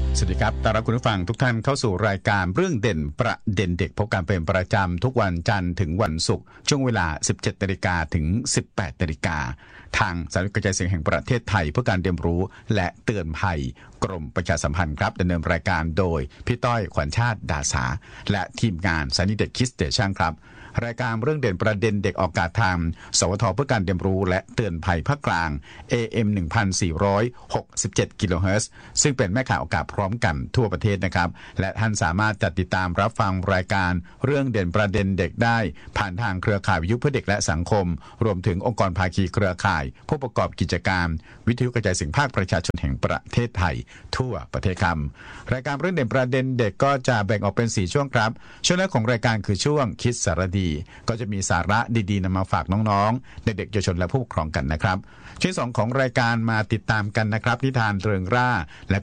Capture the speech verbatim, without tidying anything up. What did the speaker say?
สวัสดีครับต้อนรับคุณผู้ฟังทุกท่านเข้าสู่รายการเรื่องเด่นประเด็นเด็กพบกันเป็นประจำทุกวันจันทร์ถึงวันศุกร์ช่วงเวลา สิบเจ็ดนาฬิกา ถึง สิบแปดนาฬิกา ทางสถานีกระจายเสียงแห่งประเทศไทยเพื่อการเรียนรู้และเตือนภัยกรมประชาสัมพันธ์ครับดำเนินรายการโดยพี่ต้อยขวัญชาติดาสาและทีมงานสถานีเด็กคิดสเตชันครับรายการเรื่องเด่นประเด็นเด็กออกอากาศทางสวทเพื่อการเรียนรู้และเตือนภัยภาคกลาง เอ เอ็ม หนึ่งพันสี่ร้อยหกสิบเจ็ด กิโลเฮิรตซ์ซึ่งเป็นแม่ข่าวอากาศพร้อมกันทั่วประเทศนะครับและท่านสามารถจัดติดตามรับฟังรายการเรื่องเด่นประเด็นเด็กได้ผ่านทางเครือข่ายวิทยุเพื่อเด็กและสังคมรวมถึงองค์กรภาคีเครือข่ายผู้ประกอบกิจการวิทยุกระจายเสียงภาคประชาชนแห่งประเทศไทยทั่วประเทศครับรายการเรื่องเด่นประเด็นเด็กก็จะแบ่งออกเป็นสี่ช่วงครับช่วงแรกของรายการคือช่วงคิดสารดีก็จะมีสาระดีๆนำมาฝากน้องๆเด็กๆเยาวชนและผู้ปกครองกันนะครับช่วงสองของรายการมาติดตามกันนะครับนิทานเริงร่าและ